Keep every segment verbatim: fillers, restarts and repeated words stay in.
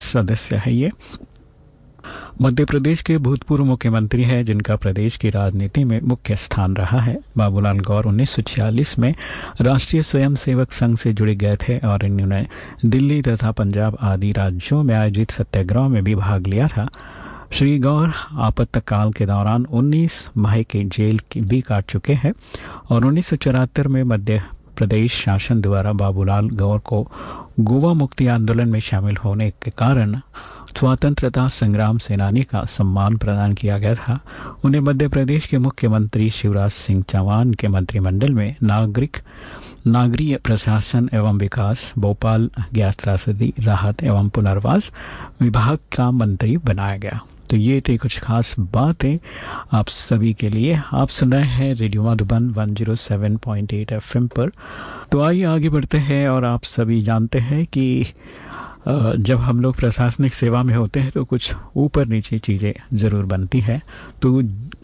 सदस्य है ये। मध्य प्रदेश के भूतपूर्व मुख्यमंत्री हैं जिनका प्रदेश की राजनीति में मुख्य स्थान रहा है। बाबूलाल गौर उन्नीस सौ छियालीस में राष्ट्रीय स्वयंसेवक संघ से जुड़े गए थे और इन्होंने दिल्ली तथा पंजाब आदि राज्यों में आयोजित सत्याग्रह में भी भाग लिया था। श्री गौर आपातकाल के दौरान उन्नीस माह की जेल भी काट चुके हैं और उन्नीस सौ चौहत्तर में मध्य प्रदेश शासन द्वारा बाबूलाल गौर को गोवा मुक्ति आंदोलन में शामिल होने के कारण स्वतंत्रता संग्राम सेनानी का सम्मान प्रदान किया गया था। उन्हें मध्य प्रदेश के मुख्यमंत्री शिवराज सिंह चौहान के मंत्रिमंडल में नागरिक नागरीय प्रशासन एवं विकास, भोपाल गैस त्रासदी राहत एवं पुनर्वास विभाग का मंत्री बनाया गया। तो ये थी कुछ खास बातें आप सभी के लिए। आप सुन रहे हैं रेडियो मधुबन एक सौ सात पॉइंट आठ एफएम पर। तो आइए आगे बढ़ते हैं। और आप सभी जानते हैं कि जब हम लोग प्रशासनिक सेवा में होते हैं तो कुछ ऊपर नीचे चीज़ें ज़रूर बनती हैं। तो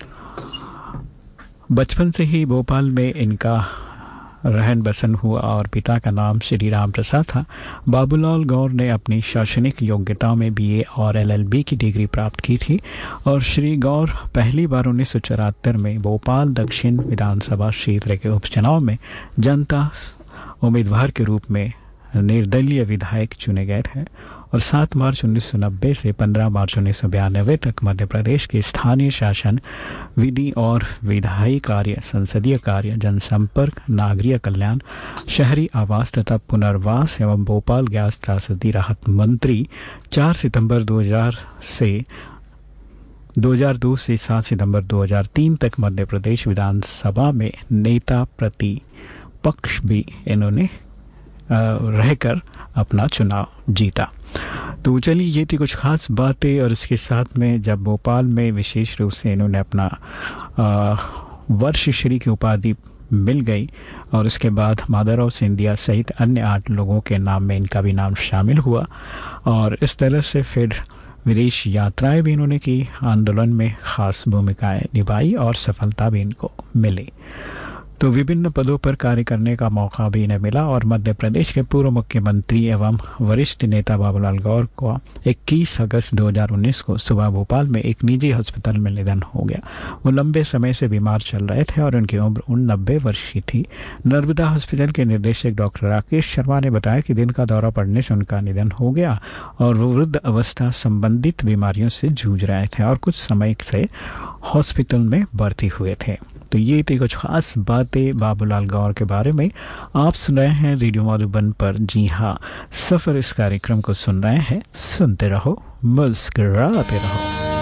बचपन से ही भोपाल में इनका रहन बसन हुआ और पिता का नाम श्री राम प्रसाद था। बाबूलाल गौर ने अपनी शैक्षणिक योग्यता में बीए और एलएलबी की डिग्री प्राप्त की थी और श्री गौर पहली बार उन्नीस सौ चौहत्तर में भोपाल दक्षिण विधानसभा क्षेत्र के उपचुनाव में जनता उम्मीदवार के रूप में निर्दलीय विधायक चुने गए थे और सात मार्च उन्नीस सौ नब्बे से पंद्रह मार्च उन्नीस सौ बयानवे तक मध्य प्रदेश के स्थानीय शासन, विधि और विधायी कार्य, संसदीय कार्य, जनसंपर्क, नागरिक कल्याण, शहरी आवास तथा पुनर्वास एवं भोपाल गैस त्रासदी राहत मंत्री चार सितंबर दो हज़ार से दो हज़ार दो से सात सितंबर दो हज़ार तीन तक मध्य प्रदेश विधानसभा में नेता प्रतिपक्ष भी इन्होंने रहकर अपना चुनाव जीता। तो चलिए ये थी कुछ खास बातें। और इसके साथ में जब भोपाल में विशेष रूप से इन्होंने अपना वर्षश्री की उपाधि मिल गई और उसके बाद माधवराव सिंधिया सहित अन्य आठ लोगों के नाम में इनका भी नाम शामिल हुआ और इस तरह से फिर विदेश यात्राएं भी इन्होंने की, आंदोलन में खास भूमिकाएं निभाई और सफलता भी इनको मिली। तो विभिन्न पदों पर कार्य करने का मौका भी इन्हें मिला और मध्य प्रदेश के पूर्व मुख्यमंत्री एवं वरिष्ठ नेता बाबूलाल गौर को इक्कीस अगस्त दो हज़ार उन्नीस को सुबह भोपाल में एक निजी अस्पताल में निधन हो गया। वो लंबे समय से बीमार चल रहे थे और उनकी उम्र नब्बे वर्ष की थी। नर्मदा हॉस्पिटल के निर्देशक डॉक्टर राकेश शर्मा ने बताया कि दिन का दौरा पड़ने से उनका निधन हो गया और वो वृद्ध अवस्था संबंधित बीमारियों से जूझ रहे थे और कुछ समय से हॉस्पिटल में भर्ती हुए थे। तो ये थी कुछ खास बातें बाबूलाल गौर के बारे में। आप सुन रहे हैं रेडियो मधुबन पर। जी हाँ, सफ़र इस कार्यक्रम को सुन रहे हैं। सुनते रहो, मुस्कुराते रहो।